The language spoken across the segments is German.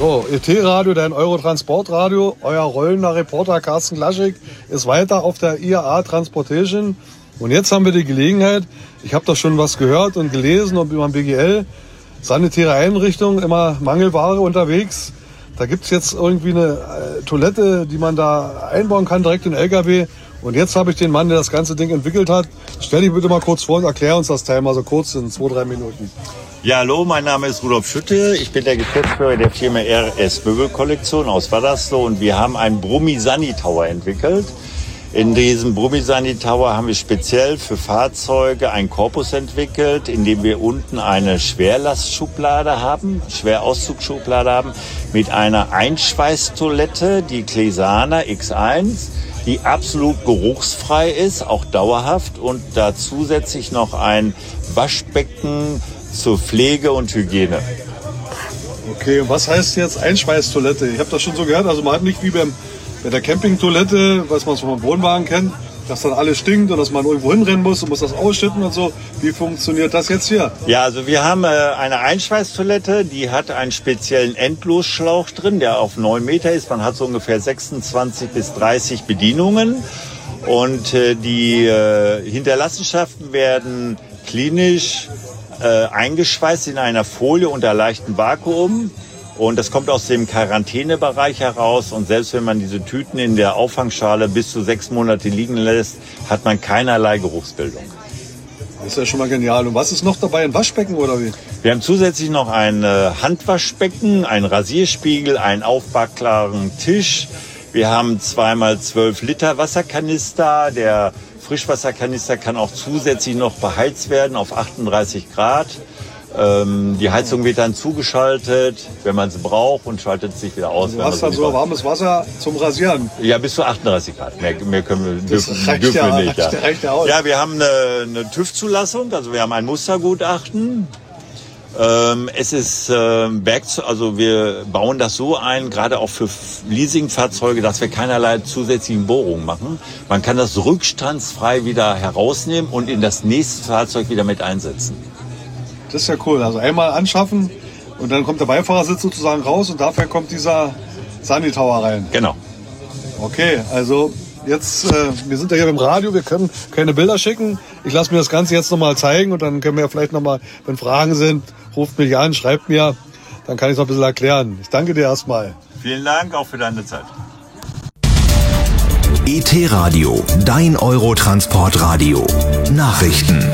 So, ET-Radio, dein Eurotransportradio, euer rollender Reporter Carsten Glaschig ist weiter auf der IAA Transportation. Und jetzt haben wir die Gelegenheit, ich habe da schon was gehört und gelesen und über den BGL, sanitäre Einrichtungen, immer Mangelware unterwegs. Da gibt's jetzt irgendwie eine Toilette, die man da einbauen kann, direkt in den LKW. Und jetzt habe ich den Mann, der das ganze Ding entwickelt hat. Stell dich bitte mal kurz vor und erklär uns das Teil mal so kurz in 2-3 Minuten. Ja, hallo, mein Name ist Rudolf Schütte. Ich bin der Geschäftsführer der Firma RS Möbelkollektion aus Wadersloh und wir haben einen Brummi-Sani-Tower entwickelt. In diesem Brummi-Sani-Tower haben wir speziell für Fahrzeuge einen Korpus entwickelt, in dem wir unten eine Schwerlastschublade haben, Schwerauszugschublade haben, mit einer Einschweißtoilette, die Klesana X1, die absolut geruchsfrei ist, auch dauerhaft, und da zusätzlich noch ein Waschbecken zur Pflege und Hygiene. Okay, und was heißt jetzt Einschweißtoilette? Ich habe das schon so gehört, also man hat nicht wie bei der Campingtoilette, was man so vom Wohnwagen kennt, dass dann alles stinkt und dass man irgendwo hinrennen muss und muss das ausschütten und so. Wie funktioniert das jetzt hier? Ja, also wir haben eine Einschweißtoilette, die hat einen speziellen Endlosschlauch drin, der auf 9 Meter ist. Man hat so ungefähr 26 bis 30 Bedienungen und die Hinterlassenschaften werden klinisch eingeschweißt in einer Folie unter leichtem Vakuum. Und das kommt aus dem Quarantänebereich heraus. Und selbst wenn man diese Tüten in der Auffangschale bis zu 6 Monate liegen lässt, hat man keinerlei Geruchsbildung. Das ist ja schon mal genial. Und was ist noch dabei? Ein Waschbecken oder wie? Wir haben zusätzlich noch ein Handwaschbecken, einen Rasierspiegel, einen aufbauklaren Tisch. Wir haben 2x12 Liter Wasserkanister. Der Frischwasserkanister kann auch zusätzlich noch beheizt werden auf 38 Grad. Die Heizung wird dann zugeschaltet, wenn man sie braucht, und schaltet sich wieder aus. Du hast dann so warmes Wasser zum Rasieren? Ja, bis zu 38 Grad. Mehr können wir, dürfen wir nicht. Ja. Reicht ja aus. Ja, wir haben eine TÜV-Zulassung, also wir haben ein Mustergutachten. Es ist also wir bauen das so ein, gerade auch für Leasingfahrzeuge, dass wir keinerlei zusätzlichen Bohrungen machen. Man kann das rückstandsfrei wieder herausnehmen und in das nächste Fahrzeug wieder mit einsetzen. Das ist ja cool. Also einmal anschaffen und dann kommt der Beifahrersitz sozusagen raus und dafür kommt dieser Sani-Tower rein. Genau. Okay, also jetzt, wir sind ja hier im Radio, wir können keine Bilder schicken. Ich lasse mir das Ganze jetzt nochmal zeigen und dann können wir ja vielleicht nochmal, wenn Fragen sind, ruft mich an, schreibt mir, dann kann ich es noch ein bisschen erklären. Ich danke dir erstmal. Vielen Dank auch für deine Zeit. ET-Radio, dein Eurotransportradio. Nachrichten.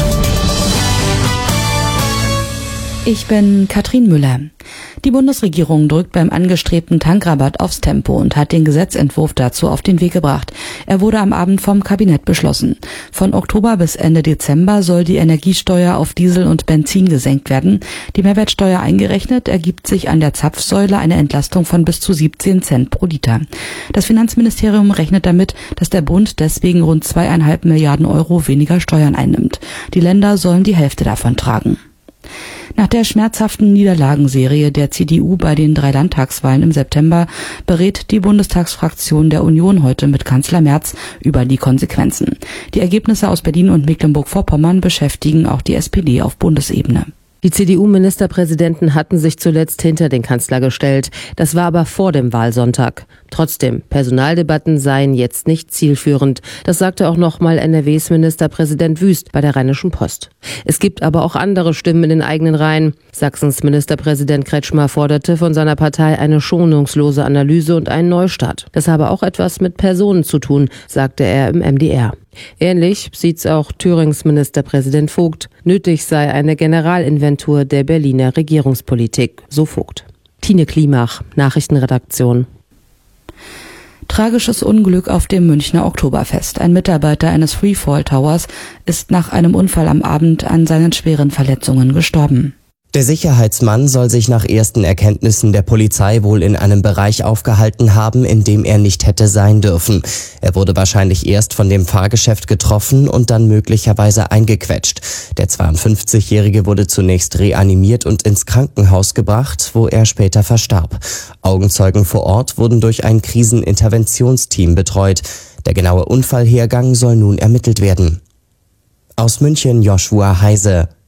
Ich bin Katrin Müller. Die Bundesregierung drückt beim angestrebten Tankrabatt aufs Tempo und hat den Gesetzentwurf dazu auf den Weg gebracht. Er wurde am Abend vom Kabinett beschlossen. Von Oktober bis Ende Dezember soll die Energiesteuer auf Diesel und Benzin gesenkt werden. Die Mehrwertsteuer eingerechnet ergibt sich an der Zapfsäule eine Entlastung von bis zu 17 Cent pro Liter. Das Finanzministerium rechnet damit, dass der Bund deswegen rund 2,5 Milliarden Euro weniger Steuern einnimmt. Die Länder sollen die Hälfte davon tragen. Nach der schmerzhaften Niederlagenserie der CDU bei den 3 Landtagswahlen im September berät die Bundestagsfraktion der Union heute mit Kanzler Merz über die Konsequenzen. Die Ergebnisse aus Berlin und Mecklenburg-Vorpommern beschäftigen auch die SPD auf Bundesebene. Die CDU-Ministerpräsidenten hatten sich zuletzt hinter den Kanzler gestellt. Das war aber vor dem Wahlsonntag. Trotzdem, Personaldebatten seien jetzt nicht zielführend. Das sagte auch nochmal NRWs Ministerpräsident Wüst bei der Rheinischen Post. Es gibt aber auch andere Stimmen in den eigenen Reihen. Sachsens Ministerpräsident Kretschmer forderte von seiner Partei eine schonungslose Analyse und einen Neustart. Das habe auch etwas mit Personen zu tun, sagte er im MDR. Ähnlich sieht's auch Thürings Ministerpräsident Vogt. Nötig sei eine Generalinventur der Berliner Regierungspolitik, so Vogt. Tine Klimach, Nachrichtenredaktion. Tragisches Unglück auf dem Münchner Oktoberfest. Ein Mitarbeiter eines Freefall Towers ist nach einem Unfall am Abend an seinen schweren Verletzungen gestorben. Der Sicherheitsmann soll sich nach ersten Erkenntnissen der Polizei wohl in einem Bereich aufgehalten haben, in dem er nicht hätte sein dürfen. Er wurde wahrscheinlich erst von dem Fahrgeschäft getroffen und dann möglicherweise eingequetscht. Der 52-Jährige wurde zunächst reanimiert und ins Krankenhaus gebracht, wo er später verstarb. Augenzeugen vor Ort wurden durch ein Kriseninterventionsteam betreut. Der genaue Unfallhergang soll nun ermittelt werden. Aus München Joshua Heise.